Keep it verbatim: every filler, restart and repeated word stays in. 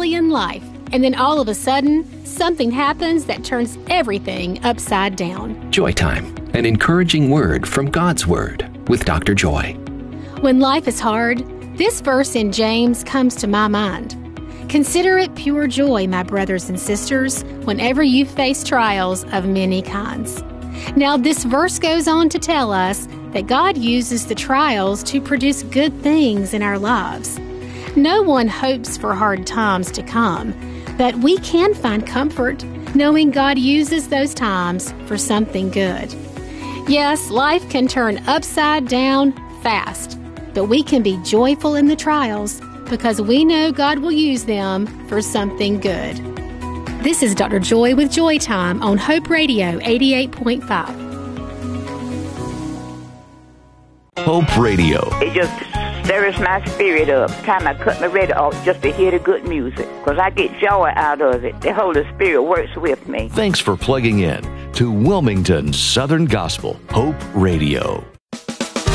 smiley in life, and then all of a sudden, something happens that turns everything upside down. Joy Time, an encouraging word from God's Word with Doctor Joy. When life is hard, this verse in James comes to my mind. Consider it pure joy, my brothers and sisters, whenever you face trials of many kinds. Now, this verse goes on to tell us that God uses the trials to produce good things in our lives. No one hopes for hard times to come, but we can find comfort knowing God uses those times for something good. Yes, life can turn upside down fast, but we can be joyful in the trials because we know God will use them for something good. This is Doctor Joy with Joy Time on Hope Radio eighty-eight point five. Hope Radio. It just stirs my spirit up. Time I cut my radio off just to hear the good music, because I get joy out of it. The Holy Spirit works with me. Thanks for plugging in to Wilmington Southern Gospel Hope Radio.